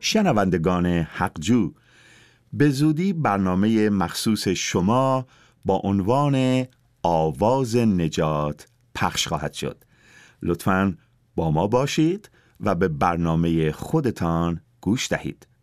شنوندگان حقجو، به زودی برنامه مخصوص شما با عنوان آواز نجات پخش خواهد شد. لطفاً با ما باشید و به برنامه خودتان گوش دهید.